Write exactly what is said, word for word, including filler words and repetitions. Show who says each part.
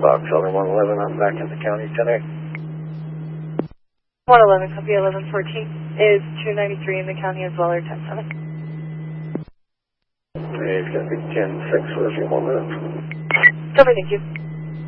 Speaker 1: box, over one eleven, I'm back in the county, ten eight.
Speaker 2: one eleven, copy eleven fourteen, is two ninety-three in the county as well, or ten seven?
Speaker 1: It's going to be ten six for a few more minutes.
Speaker 2: Copy, thank you.